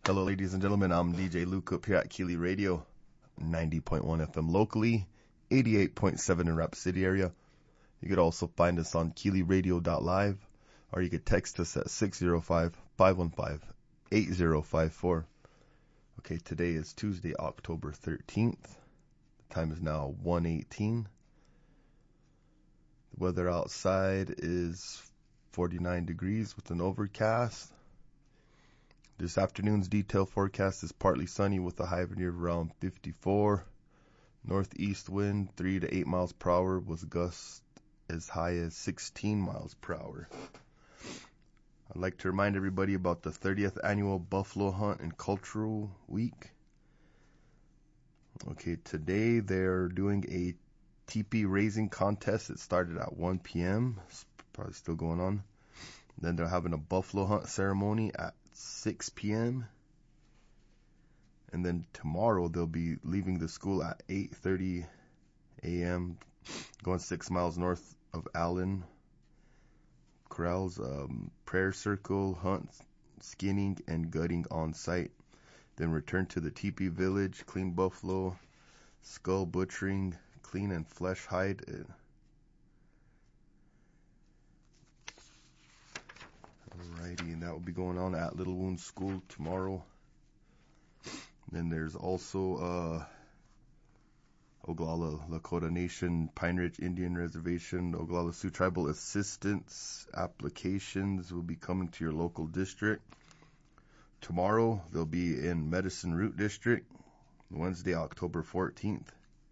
Hello, ladies and gentlemen. I'm DJ Luke up here at Keeley Radio, 90.1 FM locally, 88.7 in Rapid City area. You could also find us on KeeleyRadio.live, or you could text us at 605-515-8054. Okay, today is Tuesday, October 13th. The time is now 1:18. The weather outside is 49 degrees with an overcast. This afternoon's detailed forecast is partly sunny with a high near around 54. Northeast wind 3 to 8 miles per hour with gusts as high as 16 miles per hour. I'd like to remind everybody about the 30th annual Buffalo Hunt and Cultural Week. Okay, today they're doing a teepee raising contest. It started at 1 p.m. It's probably still going on. Then they're having a buffalo hunt ceremony at 6 p.m. And then tomorrow they'll be leaving the school at 8:30 a.m. going 6 miles north of Allen Corrals. Prayer circle, hunt, skinning, and gutting on site. Then return to the teepee village, clean buffalo, skull butchering, clean and flesh hide. Alrighty, and that will be going on at Little Wound School tomorrow. Then there's also Oglala Lakota Nation Pine Ridge Indian Reservation Oglala Sioux Tribal Assistance applications will be coming to your local district. Tomorrow they'll be in Medicine Root District, Wednesday, October 14th.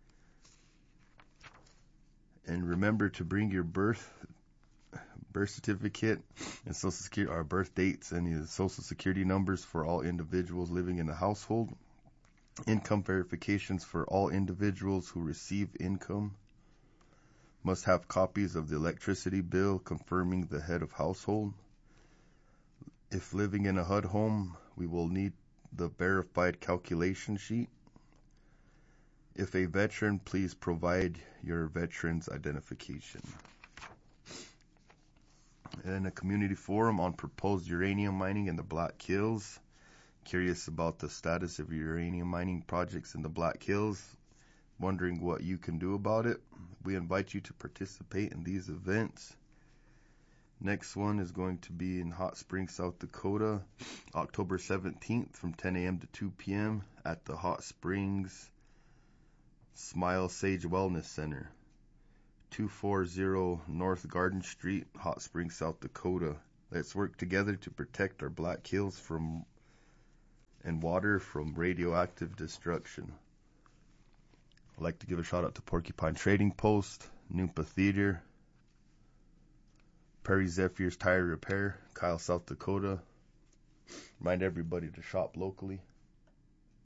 And remember to bring your birth certificate and social security, our birth dates, and your social security numbers for all individuals living in the household. Income verifications for all individuals who receive income. Must have copies of the electricity bill confirming the head of household. If living in a HUD home, we will need the verified calculation sheet. If a veteran, please provide your veteran's identification. And a community forum on proposed uranium mining in the Black Hills. Curious about the status of uranium mining projects in the Black Hills. Wondering what you can do about it. We invite you to participate in these events. Next one is going to be in Hot Springs, South Dakota, October 17th from 10 a.m. to 2 p.m. at the Hot Springs Smile Sage Wellness Center, 240 North Garden Street, Hot Springs, South Dakota. Let's work together to protect our Black Hills and water from radioactive destruction. I'd like to give a shout out to Porcupine Trading Post, Noompa Theater, Prairie Zephyrs Tire Repair, Kyle, South Dakota. Remind everybody to shop locally.